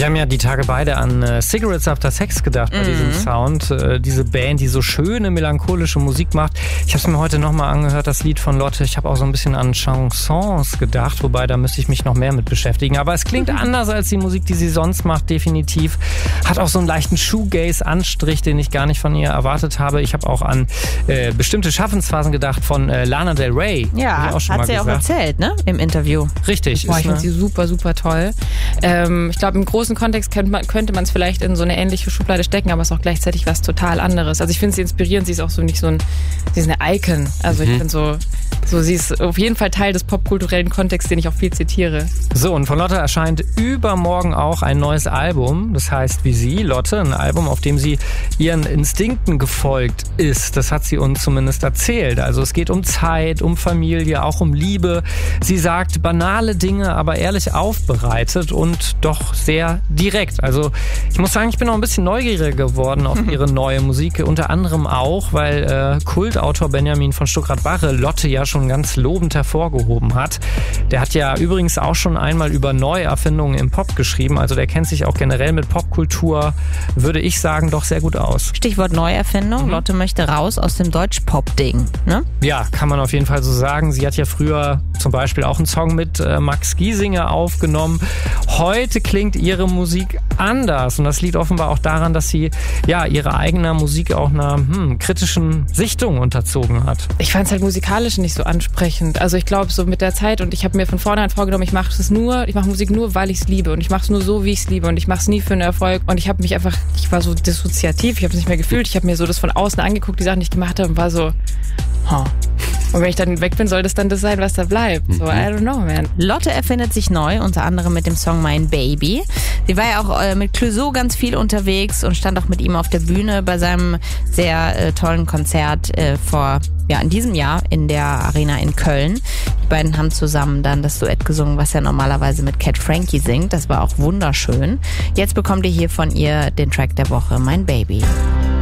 Wir haben ja die Tage beide an Cigarettes After Sex gedacht bei diesem Sound. Diese Band, die so schöne, melancholische Musik macht. Ich habe es mir heute nochmal angehört, das Lied von Lotte. Ich habe auch so ein bisschen an Chansons gedacht, wobei da müsste ich mich noch mehr mit beschäftigen. Aber es klingt anders als die Musik, die sie sonst macht, definitiv. Hat auch so einen leichten Shoegaze-Anstrich, den ich gar nicht von ihr erwartet habe. Ich habe auch an bestimmte Schaffensphasen gedacht von Lana Del Rey. Ja, auch schon hat sie auch erzählt, ne? Im Interview. Richtig. Boah, ich finde sie super, super toll. Ich glaube, im großen Kontext könnte man es vielleicht in so eine ähnliche Schublade stecken, aber es ist auch gleichzeitig was total anderes. Also ich finde sie inspirierend, sie ist auch so nicht so sie ist eine Icon. Also ich finde so sie ist auf jeden Fall Teil des popkulturellen Kontexts, den ich auch viel zitiere. So, und von Lotte erscheint übermorgen auch ein neues Album. Das heißt wie sie, Lotte, ein Album, auf dem sie ihren Instinkten gefolgt ist. Das hat sie uns zumindest erzählt. Also es geht um Zeit, um Familie, auch um Liebe. Sie sagt banale Dinge, aber ehrlich aufbereitet und doch sehr direkt. Also ich muss sagen, ich bin auch ein bisschen neugieriger geworden auf ihre neue Musik. Unter anderem auch, weil Kultautor Benjamin von Stuckrad-Barre Lotte ja schon ganz lobend hervorgehoben hat. Der hat ja übrigens auch schon einmal über Neuerfindungen im Pop geschrieben. Also der kennt sich auch generell mit Popkultur, würde ich sagen, doch sehr gut aus. Stichwort Neuerfindung. Lotte möchte raus aus dem Deutsch-Pop-Ding, ne? Ja, kann man auf jeden Fall so sagen. Sie hat ja früher zum Beispiel auch einen Song mit Max Giesinger aufgenommen. Heute klingt ihre Musik anders und das liegt offenbar auch daran, dass sie ja ihre eigene Musik auch einer kritischen Sichtung unterzogen hat. Ich fand es halt musikalisch nicht so ansprechend. Also ich glaube so mit der Zeit und ich habe mir von vornherein vorgenommen, ich mache Musik nur, weil ich es liebe und ich mache es nur so, wie ich es liebe und ich mache es nie für einen Erfolg und ich war so dissoziativ, ich habe es nicht mehr gefühlt, ich habe mir so das von außen angeguckt, die Sachen, die ich gemacht habe und war so, Und wenn ich dann weg bin, soll das dann das sein, was da bleibt. So, I don't know, man. Lotte erfindet sich neu, unter anderem mit dem Song Mein Baby. Sie war ja auch mit Clouseau ganz viel unterwegs und stand auch mit ihm auf der Bühne bei seinem sehr tollen Konzert in diesem Jahr in der Arena in Köln. Die beiden haben zusammen dann das Duett gesungen, was er normalerweise mit Cat Frankie singt. Das war auch wunderschön. Jetzt bekommt ihr hier von ihr den Track der Woche, Mein Baby.